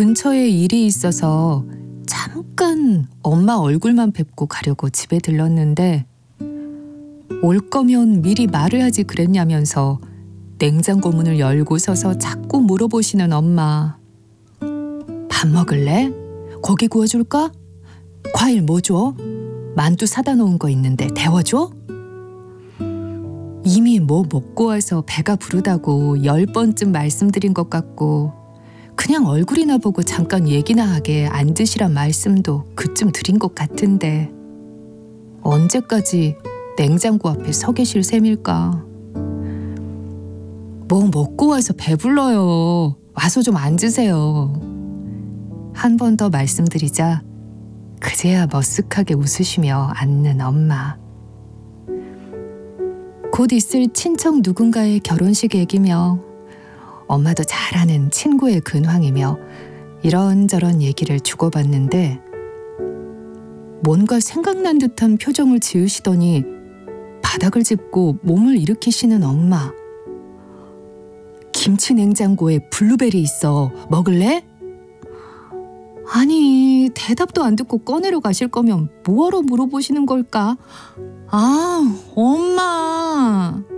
근처에 일이 있어서 잠깐 엄마 얼굴만 뵙고 가려고 집에 들렀는데 올 거면 미리 말을 하지 그랬냐면서 냉장고 문을 열고 서서 자꾸 물어보시는 엄마. 밥 먹을래? 고기 구워줄까? 과일 뭐 줘? 만두 사다 놓은 거 있는데 데워줘? 이미 뭐 먹고 와서 배가 부르다고 10번쯤 말씀드린 것 같고 그냥 얼굴이나 보고 잠깐 얘기나 하게 앉으시란 말씀도 그쯤 드린 것 같은데 언제까지 냉장고 앞에 서 계실 셈일까? 뭐 먹고 와서 배불러요. 와서 좀 앉으세요. 한 번 더 말씀드리자 그제야 머쓱하게 웃으시며 앉는 엄마. 곧 있을 친척 누군가의 결혼식 얘기며 엄마도 잘 아는 친구의 근황이며 이런저런 얘기를 주고받는데 뭔가 생각난 듯한 표정을 지으시더니 바닥을 짚고 몸을 일으키시는 엄마. 김치 냉장고에 블루베리 있어. 먹을래? 아니, 대답도 안 듣고 꺼내러 가실 거면 뭐하러 물어보시는 걸까? 아, 엄마.